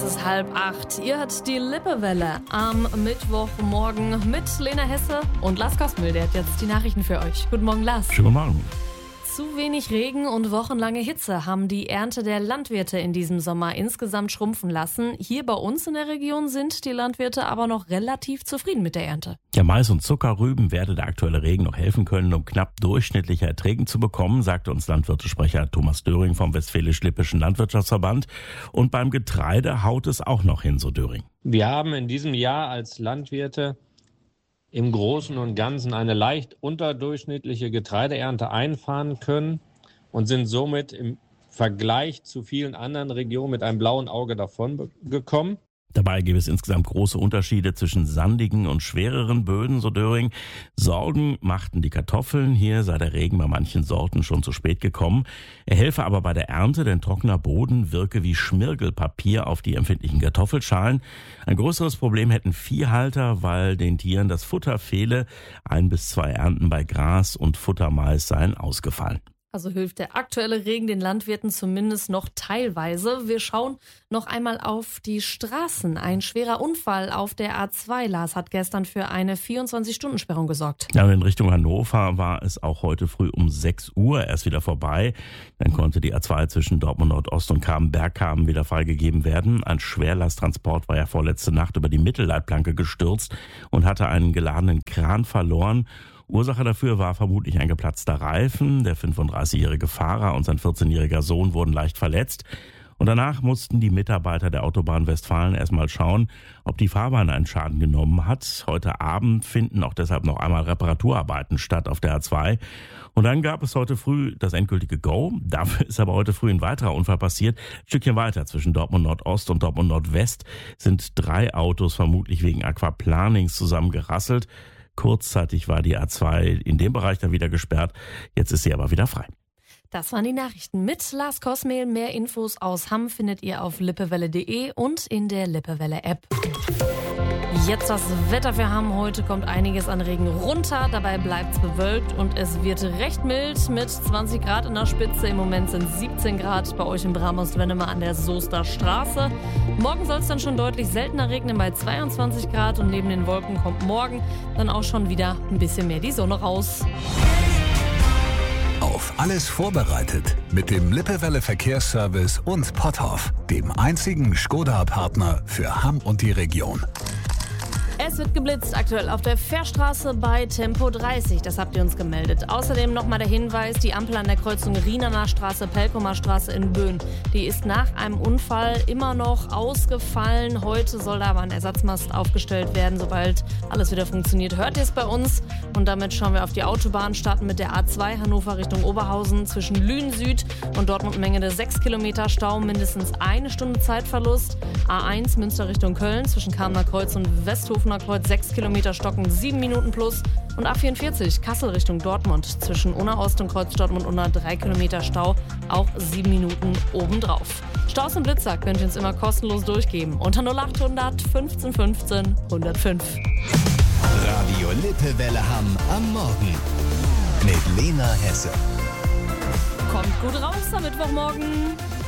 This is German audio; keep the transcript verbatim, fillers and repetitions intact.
ist halb acht. Ihr hört die Lippewelle am Mittwochmorgen mit Lena Hesse und Lars Kosmel. Der hat jetzt die Nachrichten für euch. Guten Morgen, Lars. Schönen Morgen. Zu wenig Regen und wochenlange Hitze haben die Ernte der Landwirte in diesem Sommer insgesamt schrumpfen lassen. Hier bei uns in der Region sind die Landwirte aber noch relativ zufrieden mit der Ernte. Ja, Mais und Zuckerrüben werde der aktuelle Regen noch helfen können, um knapp durchschnittliche Erträge zu bekommen, sagte uns Landwirtesprecher Thomas Döring vom Westfälisch-Lippischen Landwirtschaftsverband. Und beim Getreide haut es auch noch hin, so Döring. Wir haben in diesem Jahr als Landwirte im Großen und Ganzen eine leicht unterdurchschnittliche Getreideernte einfahren können und sind somit im Vergleich zu vielen anderen Regionen mit einem blauen Auge davon gekommen. Dabei gibt es insgesamt große Unterschiede zwischen sandigen und schwereren Böden, so Döring. Sorgen machten die Kartoffeln. Hier sei der Regen bei manchen Sorten schon zu spät gekommen. Er helfe aber bei der Ernte, denn trockener Boden wirke wie Schmirgelpapier auf die empfindlichen Kartoffelschalen. Ein größeres Problem hätten Viehhalter, weil den Tieren das Futter fehle. Ein bis zwei Ernten bei Gras und Futtermais seien ausgefallen. Also hilft der aktuelle Regen den Landwirten zumindest noch teilweise. Wir schauen noch einmal auf die Straßen. Ein schwerer Unfall auf der A zwei, Lars, hat gestern für eine vierundzwanzig-Stunden-Sperrung gesorgt. Ja, und in Richtung Hannover war es auch heute früh um sechs Uhr erst wieder vorbei. Dann konnte die A zwei zwischen Dortmund Nordost und Kamen-Bergkamen wieder freigegeben werden. Ein Schwerlasttransport war ja vorletzte Nacht über die Mittelleitplanke gestürzt und hatte einen geladenen Kran verloren. Ursache dafür war vermutlich ein geplatzter Reifen. Der fünfunddreißigjährige Fahrer und sein vierzehnjähriger Sohn wurden leicht verletzt. Und danach mussten die Mitarbeiter der Autobahn Westfalen erstmal schauen, ob die Fahrbahn einen Schaden genommen hat. Heute Abend finden auch deshalb noch einmal Reparaturarbeiten statt auf der A zwei. Und dann gab es heute früh das endgültige Go. Dafür ist aber heute früh ein weiterer Unfall passiert. Ein Stückchen weiter zwischen Dortmund Nordost und Dortmund Nordwest sind drei Autos vermutlich wegen Aquaplanings zusammengerasselt. Kurzzeitig war die A zwei in dem Bereich dann wieder gesperrt. Jetzt ist sie aber wieder frei. Das waren die Nachrichten mit Lars Kosmel. Mehr Infos aus Hamm findet ihr auf lippewelle punkt de und in der Lippewelle-App. Jetzt das Wetter für Hamm. Heute kommt einiges an Regen runter. Dabei bleibt es bewölkt und es wird recht mild mit zwanzig Grad in der Spitze. Im Moment sind siebzehn Grad bei euch in Bramhus-Wennemar an der Soester Straße. Morgen soll es dann schon deutlich seltener regnen bei zweiundzwanzig Grad und neben den Wolken kommt morgen dann auch schon wieder ein bisschen mehr die Sonne raus. Auf alles vorbereitet mit dem Lippewelle Verkehrsservice und Potthoff, dem einzigen Skoda-Partner für Hamm und die Region. Es wird geblitzt aktuell auf der Fährstraße bei Tempo dreißig, das habt ihr uns gemeldet. Außerdem nochmal der Hinweis, die Ampel an der Kreuzung Rienaner Straße, Pelkomer Straße in Böen, die ist nach einem Unfall immer noch ausgefallen. Heute soll da aber ein Ersatzmast aufgestellt werden. Sobald alles wieder funktioniert, hört ihr es bei uns. Und damit schauen wir auf die Autobahn, starten mit der A zwei Hannover Richtung Oberhausen zwischen Lünen Süd und Dortmund Mengede sechs Kilometer Stau, mindestens eine Stunde Zeitverlust. A eins Münster Richtung Köln zwischen Kamener Kreuz und Westhofener Kreuz sechs Kilometer Stocken, sieben Minuten plus. Und A vierundvierzig Kassel Richtung Dortmund zwischen Unna Ost und Kreuz Dortmund Unna drei Kilometer Stau, auch sieben Minuten obendrauf. Staus und Blitzer könnt ihr uns immer kostenlos durchgeben unter null achthundert fünfzehn fünfzehn hundertfünf. Radio Lippewelle Hamm am Morgen mit Lena Hesse. Kommt gut raus am Mittwochmorgen.